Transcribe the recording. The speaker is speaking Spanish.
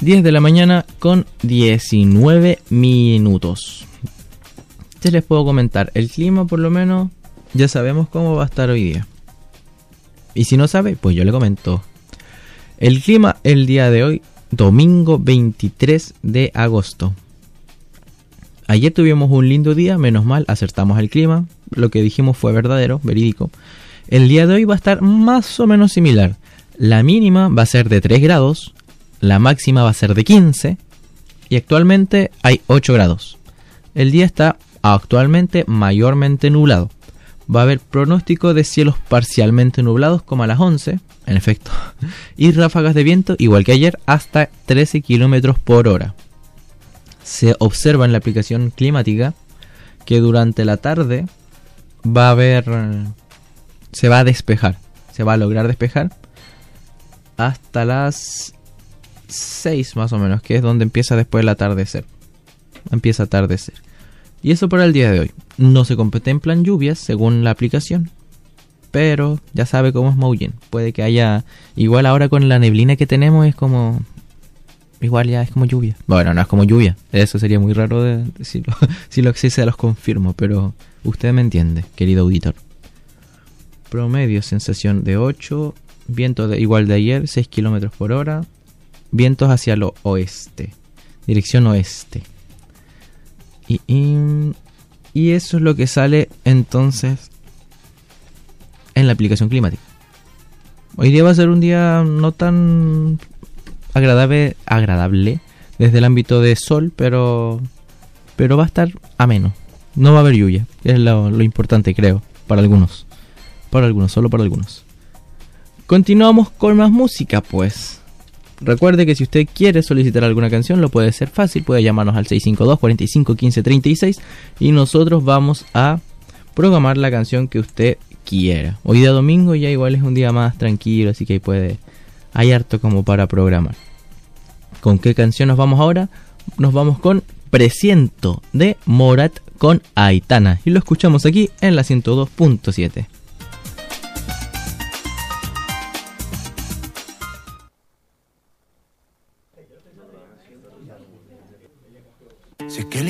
10 de la mañana con 19 minutos. Ya les puedo comentar, el clima por lo menos ya sabemos cómo va a estar hoy día. Y si no sabe, pues yo le comento. El clima el día de hoy, domingo 23 de agosto. Ayer tuvimos un lindo día, menos mal, acertamos el clima. Lo que dijimos fue verdadero, verídico. El día de hoy va a estar más o menos similar. La mínima va a ser de 3 grados, la máxima va a ser de 15 y actualmente hay 8 grados. El día está actualmente mayormente nublado. Va a haber pronóstico de cielos parcialmente nublados como a las 11, en efecto, y ráfagas de viento, igual que ayer, hasta 13 kilómetros por hora. Se observa en la aplicación climática que durante la tarde va a haber... se va a despejar, se va a lograr despejar hasta las 6 más o menos, que es donde empieza después el atardecer. Empieza a atardecer. Y eso para el día de hoy. No se contemplan lluvias según la aplicación, pero ya sabe cómo es Maullín. Puede que haya... igual ahora con la neblina que tenemos es como... igual ya es como lluvia. Bueno, no es como lluvia. Eso sería muy raro de decirlo. Si lo existe, los confirmo, pero usted me entiende, querido auditor. Promedio, sensación de 8. Viento de, igual de ayer, 6 kilómetros por hora. Vientos hacia lo oeste. Dirección oeste. Y eso es lo que sale entonces en la aplicación climática. Hoy día va a ser un día no tan agradable desde el ámbito de sol, pero va a estar ameno. No va a haber lluvia, es lo importante, creo, para algunos. Para algunos, solo para algunos. Continuamos con más música, pues. Recuerde que si usted quiere solicitar alguna canción, lo puede hacer fácil. Puede llamarnos al 652 45 15 36 y nosotros vamos a programar la canción que usted quiera. Hoy día domingo ya igual es un día más tranquilo, así que hay harto como para programar. ¿Con qué canción nos vamos ahora? Nos vamos con Presiento de Morat con Aitana y lo escuchamos aquí en la 102.7. Si es que